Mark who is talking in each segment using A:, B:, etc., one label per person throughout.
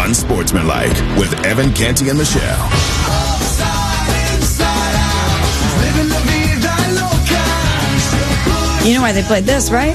A: Unsportsmanlike with Evan Canty and Michelle.
B: You know why they played this, right?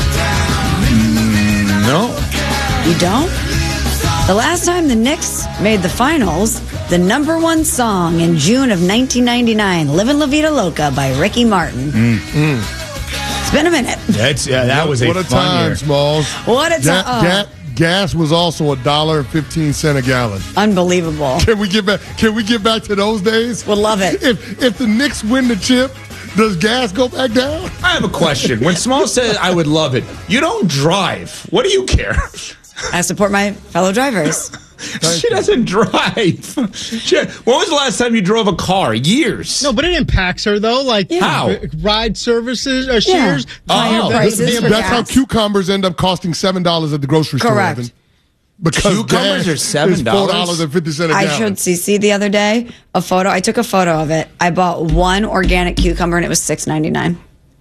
C: No.
B: You don't? The last time the Knicks made the finals, the number one song in June of 1999, Livin' La Vida Loca by Ricky Martin. It's been a minute.
C: That was
D: what a
C: fun
D: time,
C: year.
D: Smalls.
B: What a time.
D: Gas was also $1.15 a gallon.
B: Unbelievable.
D: Can we get back to those days?
B: Would love it.
D: If the Knicks win the chip, does gas go back down?
C: I have a question. When Small says I would love it, you don't drive. What do you care?
B: I support my fellow drivers.
C: She doesn't drive. When was the last time you drove a car? Years.
E: No, but it impacts her, though. Like,
C: How?
E: Ride services or shares.
B: Higher prices for
D: That's how
B: gas.
D: cucumbers end up costing $7 at the grocery store.
B: Correct.
D: Evan. Because
C: Cucumbers
D: gas
C: are $7?
D: is $4.50 a gallon.
B: I showed CC the other day a photo. I took a photo of it. I bought one organic cucumber and it was $6.99.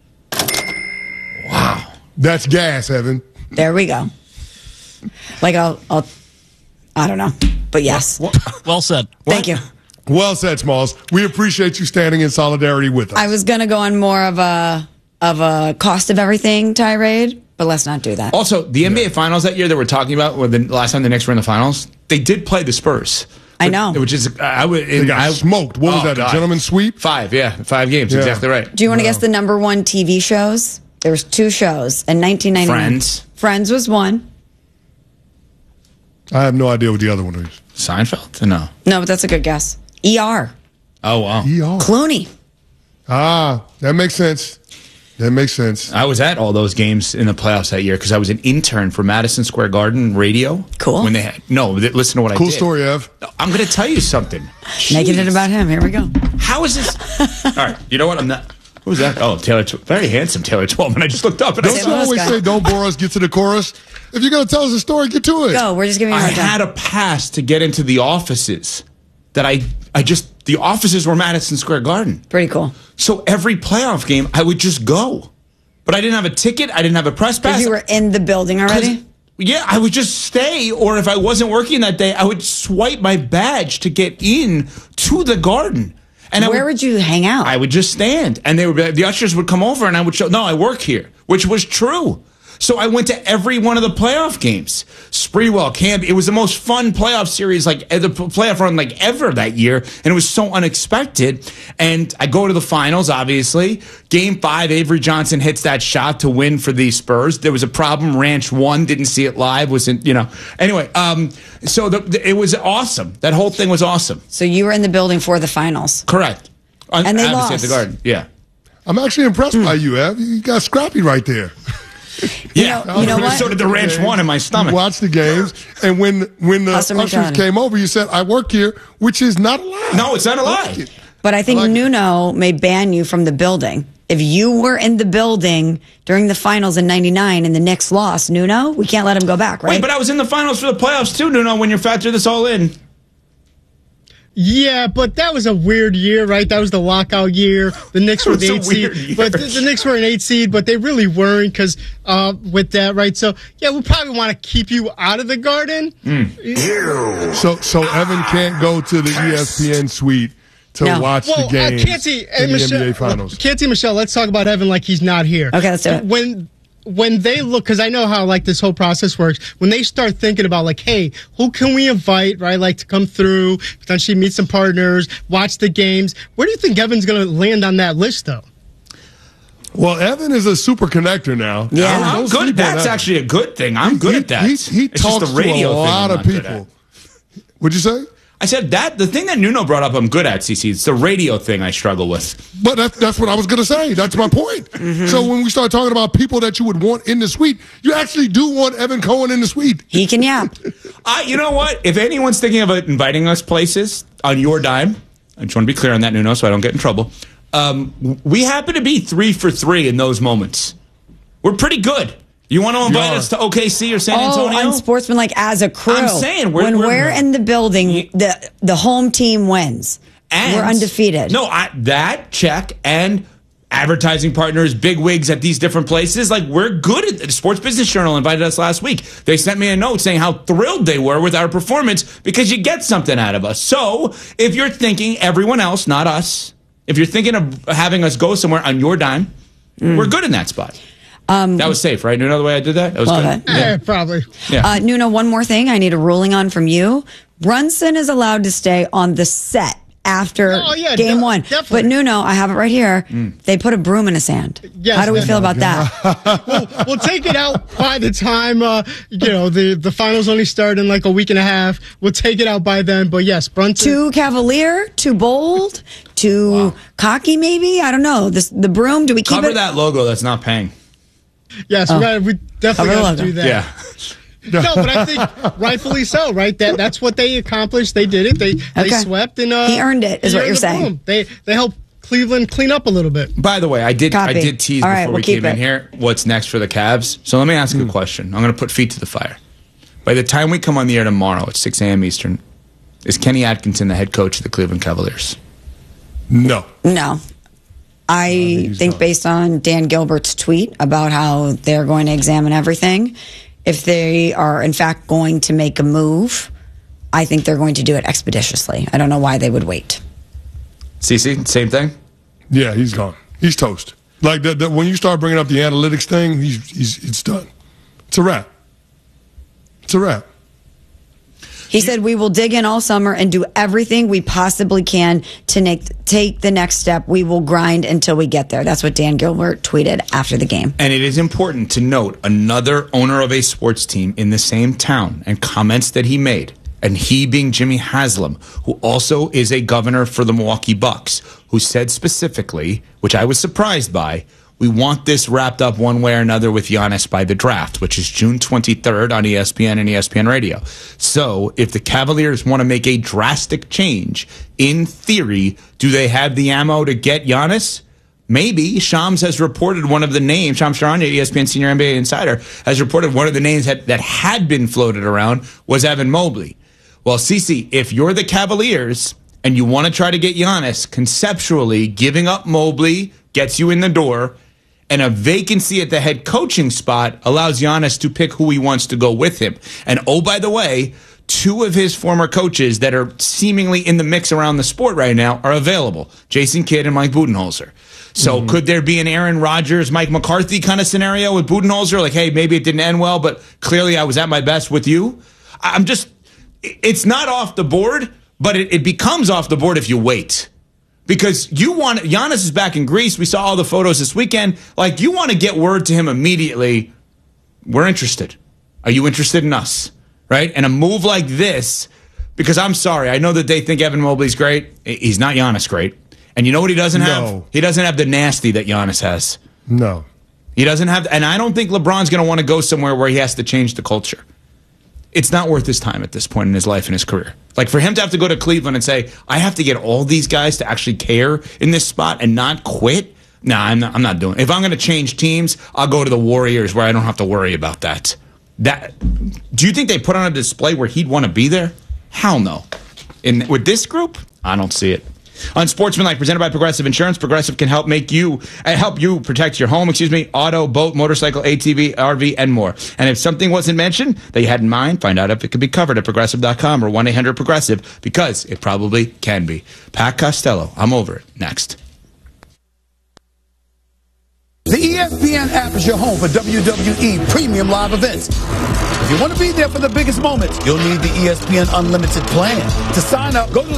C: Wow.
D: That's gas, Evan.
B: There we go. Like I don't know, but yes.
F: Well said.
B: Thank you.
D: Well said, Smalls. We appreciate you standing in solidarity with us.
B: I was going to go on more of a cost of everything tirade, but let's not do that.
C: Also, the NBA Finals that year that we're talking about, when the last time the Knicks were in the finals, they did play the Spurs.
B: I know.
C: Which is,
D: They got smoked. What was that, a gentleman's sweep?
C: 5 games,
D: Yeah.
C: exactly right.
B: Do you want to guess the number one TV shows? There was 2 shows in 1999.
C: Friends.
B: Friends was one.
D: I have no idea what the other one is.
C: Seinfeld? No.
B: No, but that's a good guess. ER.
C: Oh, wow.
B: Clooney.
D: That makes sense. That makes sense.
C: I was at all those games in the playoffs that year because I was an intern for Madison Square Garden radio.
B: Cool.
C: When they had, listen to what I did.
D: Cool story, Ev.
C: I'm going to tell you something.
B: Making it
C: Jeez.
B: about him. Here we go.
C: How is this? All right. You know what? I'm not. Who's that? Oh, very handsome Taylor Twellman. I just looked up and I
D: Don't
C: saw.
D: you always say, don't bore us, get to the chorus? If you're going to tell us a story, get to it.
B: Go. We're just giving you a
C: I
B: hard time.
C: had a pass to get into the offices that the offices were Madison Square Garden.
B: Pretty cool.
C: So every playoff game, I would just go. But I didn't have a ticket. I didn't have a press pass.
B: Because you were in the building already?
C: Yeah, I would just stay, or if I wasn't working that day, I would swipe my badge to get in to the Garden. And
B: Where would you hang out?
C: I would just stand, and the ushers would come over, and I would show, no, I work here, which was true. So I went to every one of the playoff games. Sprewell, Camp. It was the most fun playoff series, like the playoff run, like ever that year, and it was so unexpected. And I go to the finals, obviously. Game 5, Avery Johnson hits that shot to win for the Spurs. There was a problem. Ranch won, didn't see it live. Anyway. So it was awesome. That whole thing was awesome.
B: So you were in the building for the finals.
C: Correct.
B: And they
C: Obviously
B: lost.
C: at the Garden. Yeah.
D: I'm actually impressed by you, Ev. You got scrappy right there.
C: Yeah.
B: You know what?
C: So did the Ranch one in my stomach.
D: Watch the games, and when the
B: Hustle
D: ushers
B: McDonald.
D: came over, you said, "I work here," which is not a lie.
C: No, it's not a
D: I
C: lie.
D: like it.
B: But I think Nuno may ban you from the building. If you were in the building during the finals in 99 and the Knicks lost, Nuno, we can't let him go back, right?
C: Wait, but I was in the finals for the playoffs too, Nuno, when you factor this all in.
E: Yeah, but that was a weird year, right? That was the lockout year. The Knicks were the
C: It was
E: 8
C: a weird
E: seed,
C: year.
E: but the Knicks were an 8 seed, but they really weren't because with that, right? So yeah, we'll probably want to keep you out of the Garden.
D: So Evan can't go to the ESPN suite to
B: No.
D: watch the games
E: Canty,
D: in the
E: Michelle,
D: NBA Finals.
E: Canty, Michelle, let's talk about Evan like he's not here.
B: Okay, let's do it.
E: When they look, because I know how like this whole process works, when they start thinking about like, hey, who can we invite, right? Like to come through, potentially meet some partners, watch the games. Where do you think Evan's going to land on that list, though?
D: Well, Evan is a super connector now.
B: Yeah.
C: I'm
D: Don't
C: good.
D: sleep on
C: That's
D: Evan.
C: actually a good thing. I'm good at that.
D: He
C: It's
D: talks
C: just the
D: to
C: radio
D: a
C: thing
D: lot
C: I'm
D: of
C: not good
D: people.
C: at.
D: What'd you say?
C: I said that the thing that Nuno brought up, I'm good at, CC. It's the radio thing I struggle with.
D: But that's what I was going to say. That's my point.
C: Mm-hmm.
D: So when we start talking about people that you would want in the suite, you actually do want Evan Cohen in the suite.
B: He can yap.
C: You know what? If anyone's thinking of inviting us places on your dime, I just want to be clear on that, Nuno, so I don't get in trouble. We happen to be 3 for 3 in those moments. We're pretty good. You want to invite us to OKC or San Antonio?
B: Unsportsmanlike as a crew.
C: I'm saying
B: when we're in the building, the home team wins.
C: And
B: we're undefeated.
C: No, that check. And advertising partners, big wigs at these different places. Like, we're good at it. The Sports Business Journal invited us last week. They sent me a note saying how thrilled they were with our performance because you get something out of us. So if you're thinking everyone else, not us, if you're thinking of having us go somewhere on your dime, we're good in that spot. That was safe, right? You know the way I did that? That was good.
E: Yeah, probably.
C: Yeah.
B: Nuno, one more thing I need a ruling on from you. Brunson is allowed to stay on the set after game one.
E: Definitely.
B: But Nuno, I have it right here. They put a broom in his hand.
E: Yes,
B: How do we feel about that?
E: We'll take it out by the time the finals only start in like a week and a half. We'll take it out by then. But yes, Brunson.
B: Too cavalier, too bold, too cocky maybe? I don't know. The broom, do we keep
C: Cover
B: it?
C: that logo that's not paying.
E: Yes, we definitely have to do that.
C: Yeah.
E: No, but I think rightfully so, right? That's what they accomplished. They did it. They swept, and
B: he earned it, is what you're saying.
E: They helped Cleveland clean up a little bit.
C: By the way, I did tease
B: All right,
C: before we came in here what's next for the Cavs. So let me ask you a question. I'm going to put feet to the fire. By the time we come on the air tomorrow at 6 a.m. Eastern, is Kenny Atkinson the head coach of the Cleveland Cavaliers?
D: No.
B: I think based on Dan Gilbert's tweet about how they're going to examine everything, if they are in fact going to make a move, I think they're going to do it expeditiously. I don't know why they would wait.
C: CC, same thing?
D: Yeah, he's gone. He's toast. Like when you start bringing up the analytics thing, it's done. It's a wrap. It's a wrap.
B: He said, we will dig in all summer and do everything we possibly can to take the next step. We will grind until we get there. That's what Dan Gilbert tweeted after the game.
C: And it is important to note another owner of a sports team in the same town and comments that he made, and he being Jimmy Haslam, who also is a governor for the Milwaukee Bucks, who said specifically, which I was surprised by, we want this wrapped up one way or another with Giannis by the draft, which is June 23rd on ESPN and ESPN Radio. So if the Cavaliers want to make a drastic change, in theory, do they have the ammo to get Giannis? Maybe. Shams has reported one of the names, Shams Charania, ESPN senior NBA insider, has reported one of the names that had been floated around was Evan Mobley. Well, Cece, if you're the Cavaliers and you want to try to get Giannis, conceptually, giving up Mobley gets you in the door, and a vacancy at the head coaching spot allows Giannis to pick who he wants to go with him. And oh, by the way, two of his former coaches that are seemingly in the mix around the sport right now are available, Jason Kidd and Mike Budenholzer. So could there be an Aaron Rodgers, Mike McCarthy kind of scenario with Budenholzer? Like, hey, maybe it didn't end well, but clearly I was at my best with you. It's not off the board, but it becomes off the board if you wait. Because Giannis is back in Greece. We saw all the photos this weekend. Like, you want to get word to him immediately. We're interested. Are you interested in us? Right? And a move like this, because I'm sorry, I know that they think Evan Mobley's great. He's not Giannis great. And you know what he doesn't have? He doesn't have the nasty that Giannis has.
D: No.
C: He doesn't have, and I don't think LeBron's going to want to go somewhere where he has to change the culture. It's not worth his time at this point in his life and his career. Like, for him to have to go to Cleveland and say, I have to get all these guys to actually care in this spot and not quit. Nah, I'm not doing it. If I'm going to change teams, I'll go to the Warriors where I don't have to worry about that. Do you think they put on a display where he'd want to be there? Hell no. With this group, I don't see it. Unsportsmanlike, presented by Progressive Insurance. Progressive can help you protect your home, auto, boat, motorcycle, ATV, RV, and more. And if something wasn't mentioned that you had in mind, find out if it could be covered at Progressive.com or 1-800-PROGRESSIVE, because it probably can be. Pat Costello, I'm over it. Next.
F: The ESPN app is your home for WWE premium live events. If you want to be there for the biggest moments, you'll need the ESPN Unlimited plan. To sign up, go to